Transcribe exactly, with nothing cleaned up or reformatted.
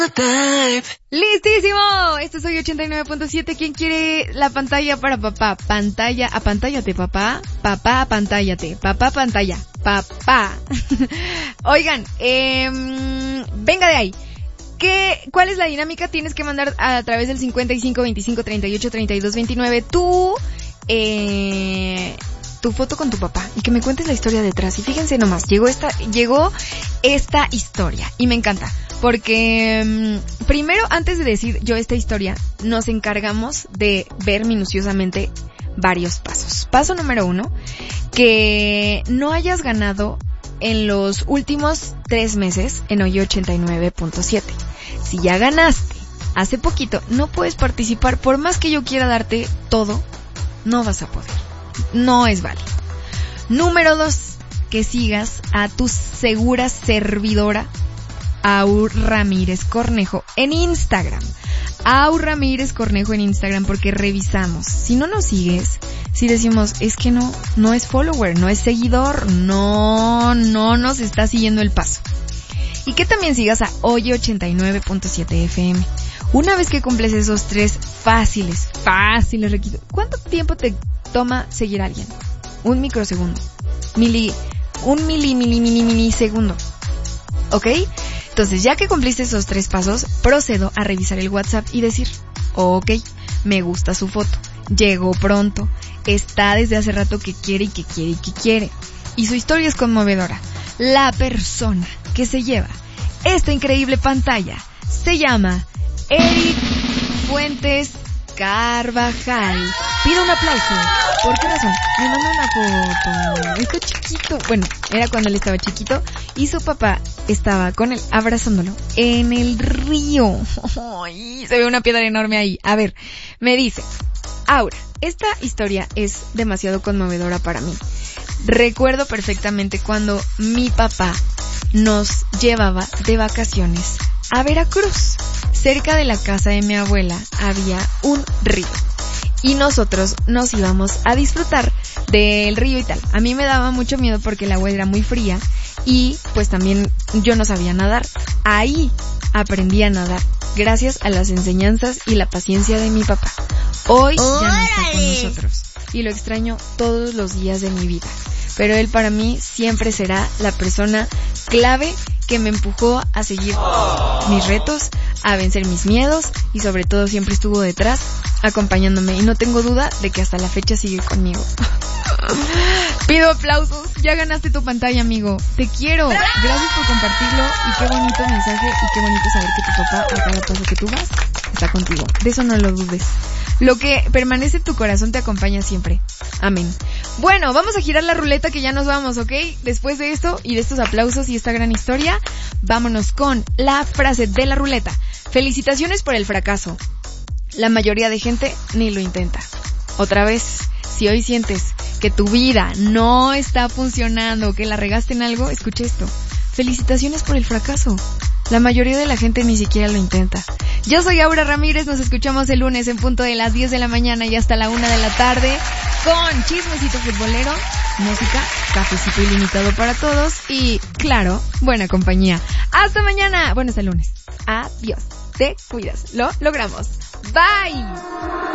¡Listísimo! Esto es Hoy ochenta y nueve punto siete. ¿Quién quiere la pantalla para papá? Pantalla, apantállate, papá. Papá, apantállate. Papá, pantalla. Papá. Oigan, eh, venga de ahí. ¿Qué, ¿Cuál es la dinámica? Tienes que mandar a través del cincuenta y cinco, veinticinco, treinta y ocho, treinta y dos, veintinueve tu, eh, tu foto con tu papá y que me cuentes la historia detrás. Y fíjense nomás, llegó esta, llegó esta historia y me encanta. Porque um, primero, antes de decir yo esta historia, nos encargamos de ver minuciosamente varios pasos. Paso número uno, que no hayas ganado en los últimos tres meses en Hoy ochenta y nueve punto siete. Si ya ganaste hace poquito, no puedes participar. Por más que yo quiera darte todo, no vas a poder. No es válido. Número dos, que sigas a tu segura servidora Au Ramírez Cornejo en Instagram. Au Ramírez Cornejo en Instagram, porque revisamos. Si no nos sigues, si decimos, es que no, no es follower, no es seguidor, no, no nos está siguiendo el paso. Y que también sigas a Hoy ochenta y nueve punto siete F M. Una vez que cumples esos tres fáciles, fáciles requisitos, ¿cuánto tiempo te toma seguir a alguien? Un microsegundo. Mili, un mili, mili, mili, milisegundo. ¿Ok? Entonces, ya que cumpliste esos tres pasos, procedo a revisar el WhatsApp y decir, ok, me gusta su foto, llegó pronto, está desde hace rato que quiere y que quiere y que quiere. Y su historia es conmovedora. La persona que se lleva esta increíble pantalla se llama Eric Fuentes Carvajal. Pido un aplauso. ¿Por qué razón? Me mandó una foto. Está chiquito. Bueno, era cuando él estaba chiquito y su papá estaba con él abrazándolo en el río. Ay, se ve una piedra enorme ahí. A ver, me dice, Aura, esta historia es demasiado conmovedora para mí. Recuerdo perfectamente cuando mi papá nos llevaba de vacaciones a Veracruz. Cerca de la casa de mi abuela había un río y nosotros nos íbamos a disfrutar del río y tal. A mí me daba mucho miedo porque el agua era muy fría y pues también yo no sabía nadar. Ahí aprendí a nadar gracias a las enseñanzas y la paciencia de mi papá. Hoy ya no está con nosotros y lo extraño todos los días de mi vida. Pero él para mí siempre será la persona clave que me empujó a seguir mis retos, a vencer mis miedos y sobre todo siempre estuvo detrás acompañándome y no tengo duda de que hasta la fecha sigue conmigo. Pido aplausos, ya ganaste tu pantalla, amigo. Te quiero, gracias por compartirlo y qué bonito mensaje y qué bonito saber que tu papá a cada paso que tú vas está contigo. De eso no lo dudes. Lo que permanece en tu corazón te acompaña siempre. Amén. Bueno, vamos a girar la ruleta que ya nos vamos, ¿ok? Después de esto y de estos aplausos y esta gran historia, vámonos con la frase de la ruleta. Felicitaciones por el fracaso. La mayoría de gente ni lo intenta. Otra vez, si hoy sientes que tu vida no está funcionando, que la regaste en algo, escucha esto. Felicitaciones por el fracaso. La mayoría de la gente ni siquiera lo intenta. Yo soy Aura Ramírez, nos escuchamos el lunes en punto de las diez de la mañana y hasta la una de la tarde con chismecito futbolero, música, cafecito ilimitado para todos y, claro, buena compañía. Hasta mañana, bueno, hasta el lunes. Adiós, te cuidas, lo logramos. Bye.